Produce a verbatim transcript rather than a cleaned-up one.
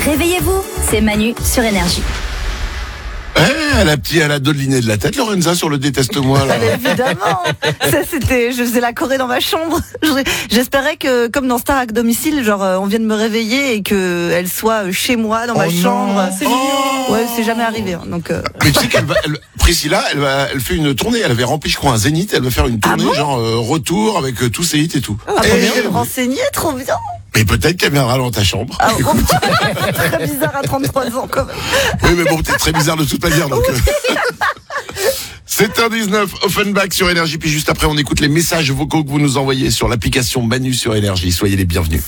Réveillez-vous, c'est Manu sur Énergie. Eh, la petite, elle a doliné de la tête, Lorenza, sur le déteste-moi, là. Mais évidemment. Ça, c'était, je faisais la choré dans ma chambre. J'espérais que, comme dans Star à domicile, genre, on vienne me réveiller et que elle soit chez moi, dans ma Oh chambre. non. C'est mignon. Ouais, c'est jamais arrivé, hein, donc, euh... Mais tu sais qu'elle va, elle, Priscilla, elle va, elle fait une tournée. Elle avait rempli, je crois, un zénith. Elle va faire une tournée, Ah bon genre, euh, retour avec euh, tous ses hits et tout. Ah, Et- trop bien, renseigné, trop bien. mais peut-être qu'elle viendra dans ta chambre. Ah, oh, très bizarre à trente-trois ans, quand même. Oui, mais bon, peut-être très bizarre de toute manière, donc. euh. sept heures dix-neuf, Offenbach sur Énergie. Puis juste après, on écoute les messages vocaux que vous nous envoyez sur l'application Manu sur Énergie. Soyez les bienvenus.